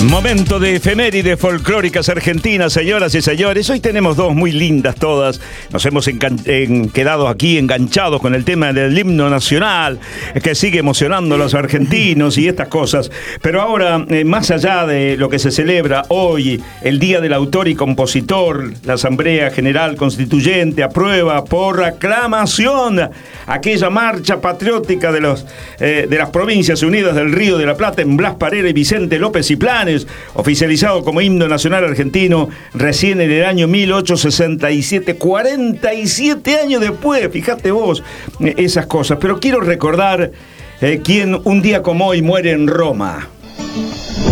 Momento de efemérides folclóricas argentinas, señoras y señores. Hoy tenemos dos muy lindas todas. Nos hemos quedado aquí enganchados con el tema del himno nacional, que sigue emocionando a los argentinos y estas cosas. Pero ahora, más allá de lo que se celebra hoy, el Día del Autor y Compositor, la Asamblea General Constituyente aprueba por aclamación aquella marcha patriótica de las Provincias Unidas del Río de la Plata en Blas Parera y Vicente López y Planes, oficializado como himno nacional argentino recién en el año 1867, 47 años después, fíjate vos esas cosas. Pero quiero recordar quién un día como hoy muere en Roma.